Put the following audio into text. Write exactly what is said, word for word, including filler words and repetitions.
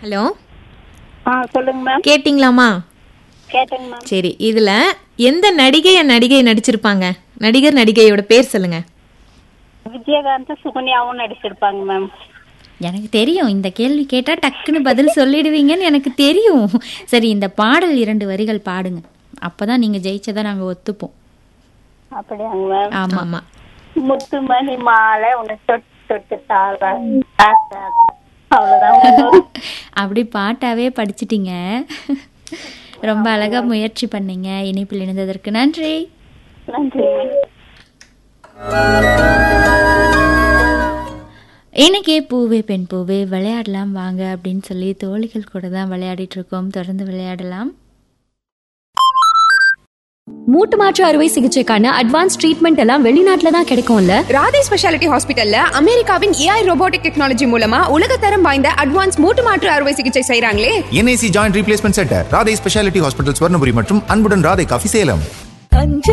Hello, ஆ சொல்லுங்க ma'am. கேட்டிங்களாமா? கேட்டேங்க ma'am. சரி, இதுல எந்த நடிகை நடிகை நடிச்சிருப்பாங்க? நடிகர் நடிகையோட பேர் சொல்லுங்க. விஜயகாந்த் சுகன்யாவும் நடிச்சிருப்பாங்க மேம். எனக்கு தெரியும், இந்த கேள்வி கேட்டால் டக்குன்னு பதில் சொல்லிடுவீங்கன்னு எனக்கு தெரியும். சரி, இந்த பாடல் இரண்டு வரிகள் பாடுங்க, அப்பதான் நீங்க ஜெயிச்சதை நாங்க ஒத்துப்போம். அப்படியாங்க மேம். ஆமா ஆமா. முத்துமணி மாலை உன்னை தொட்டு தொட்டு தாழ அவ்வளவுதான் மேம். அப்படி பாட்டாவே படிச்சிட்டீங்க. ரொம்ப அழகா முயற்சி பண்ணீங்க. இணைப்பில் இணைந்ததற்கு நன்றி. நன்றி மேம். இன்னைக்கே பூவே பெண் பூவே விளையாடலாம் வாங்க அப்படின்னு சொல்லி தோழிகள் கூட தான் விளையாடிட்டு இருக்கோம். தொடர்ந்து விளையாடலாம். மூட்டு மாற்று அறுவை சிகிச்சைக்கான அட்வான்ஸ் ட்ரீட்மெண்ட் எல்லாம் வெளிநாட்டுல தான் கிடைக்கும்ல. ராதே ஸ்பெஷாலிட்டி ஹாஸ்பிட்டல்ல அமெரிக்காவின் ஏஐ ரோபோட்டிக் டெக்னாலஜி மூலமா உலகத்தரம் வாய்ந்த அட்வான்ஸ் மூட்டு மாற்று அறுவை சிகிச்சை செய்றாங்களே. NIC joint replacement centre, Radhe speciality hospital, Swarnapuri மற்றும் அன்புடன் ராதே காஃபி, சேலம். அஞ்சு